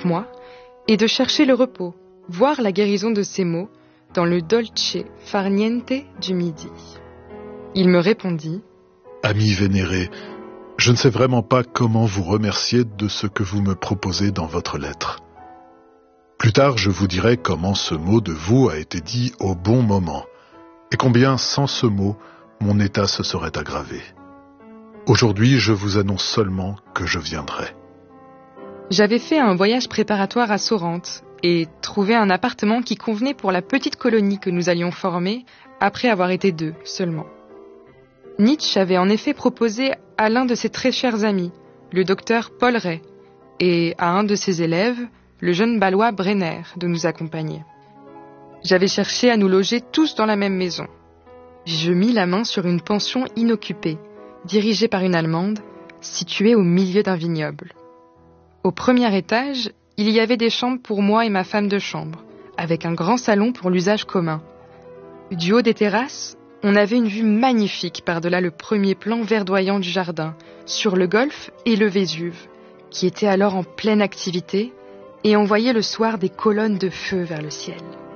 avec moi et de chercher le repos, voire la guérison de ses maux, dans le dolce far niente du midi. Il me répondit : « Ami vénéré, je ne sais vraiment pas comment vous remercier de ce que vous me proposez dans votre lettre. Plus tard, je vous dirai comment ce mot de vous a été dit au bon moment, et combien, sans ce mot, mon état se serait aggravé. Aujourd'hui, je vous annonce seulement que je viendrai. » J'avais fait un voyage préparatoire à Sorrente et trouvé un appartement qui convenait pour la petite colonie que nous allions former après avoir été 2 seulement. Nietzsche avait en effet proposé à l'un de ses très chers amis, le docteur Paul Ray, et à un de ses élèves, le jeune Balois Brenner, de nous accompagner. J'avais cherché à nous loger tous dans la même maison. Je mis la main sur une pension inoccupée, dirigée par une Allemande, située au milieu d'un vignoble. Au premier étage, il y avait des chambres pour moi et ma femme de chambre, avec un grand salon pour l'usage commun. Du haut des terrasses, on avait une vue magnifique par-delà le premier plan verdoyant du jardin, sur le golfe et le Vésuve, qui était alors en pleine activité, et on voyait le soir des colonnes de feu vers le ciel.